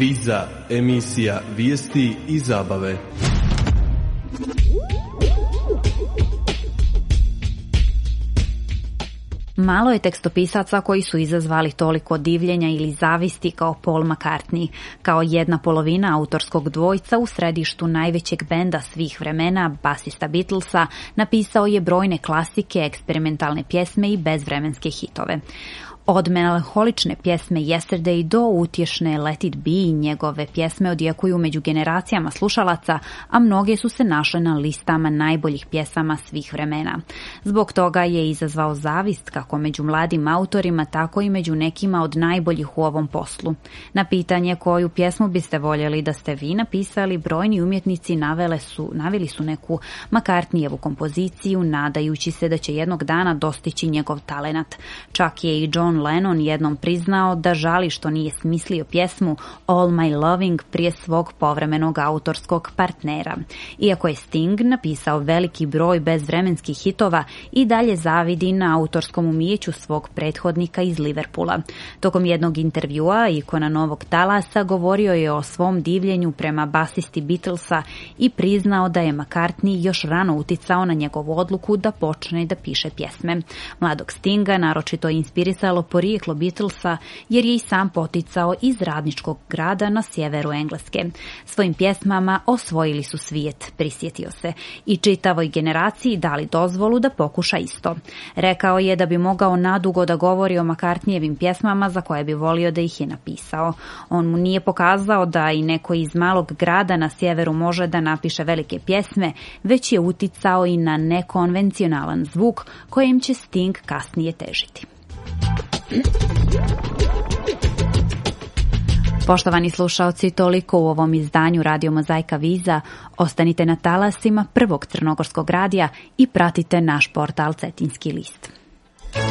Viza, emisija vijesti i zabave. Malo je tekstopisaca koji su izazvali toliko divljenja ili zavisti kao Paul McCartney. Kao jedna polovina autorskog dvojca u središtu najvećeg benda svih vremena, basista Beatlesa, napisao je brojne klasike, eksperimentalne pjesme i bezvremenske hitove. Od melanholične pjesme Yesterday do utješne Let It Be, njegove pjesme odjekuju među generacijama slušalaca, a mnoge su se našle na listama najboljih pjesama svih vremena. Zbog toga je izazvao zavist kako među mladim autorima, tako i među nekima od najboljih u ovom poslu. Na pitanje koju pjesmu biste voljeli da ste vi napisali, brojni umjetnici naveli su neku McCartneyevu kompoziciju, nadajući se da će jednog dana dostići njegov talenat. Čak je i John Lennon jednom priznao da žali što nije smislio pjesmu All My Loving prije svog povremenog autorskog partnera. Iako je Sting napisao veliki broj bezvremenskih hitova, i dalje zavidi na autorskom umijeću svog prethodnika iz Liverpoola. Tokom jednog intervjua ikona novog talasa govorio je o svom divljenju prema basisti Beatlesa i priznao da je McCartney još rano uticao na njegovu odluku da počne da piše pjesme. Mladog Stinga naročito inspirisalo porijeklo Beatlesa, jer je i sam poticao iz radničkog grada na sjeveru Engleske. Svojim pjesmama osvojili su svijet, prisjetio se, i čitavoj generaciji dali dozvolu da pokuša isto. Rekao je da bi mogao nadugo da govori o McCartneyevim pjesmama za koje bi volio da ih je napisao. On mu nije pokazao da i neko iz malog grada na sjeveru može da napiše velike pjesme, već je uticao i na nekonvencionalan zvuk kojim će Sting kasnije težiti. Poštovani slušaoci, toliko u ovom izdanju Radio Mozaika Viza. Ostanite na talasima prvog crnogorskog radija i pratite naš portal Cetinski list.